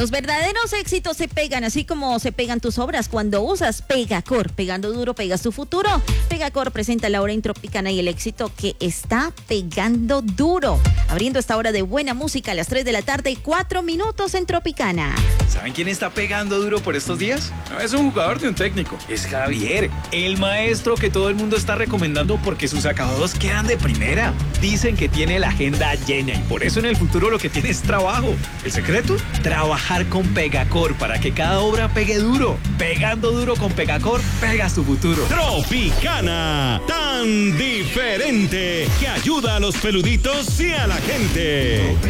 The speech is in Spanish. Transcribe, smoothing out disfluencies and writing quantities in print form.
Los verdaderos éxitos se pegan, así como se pegan tus obras cuando usas Pegacor. Pegando duro, pegas tu futuro. Pegacor presenta la hora en Tropicana y el éxito que está pegando duro. Abriendo esta hora de buena música a las 3 de la tarde, 4 minutos en Tropicana. ¿Saben quién está pegando duro por estos días? No es un jugador de un técnico, es Javier, el maestro que todo el mundo está recomendando porque sus acabados quedan de primera. Dicen que tiene la agenda llena y por eso en el futuro lo que tiene es trabajo. ¿El secreto? Trabajar con Pegacor para que cada obra pegue duro. Pegando duro con Pegacor, pegas tu futuro. Tropicana, tan diferente que ayuda a los peluditos y a la gente.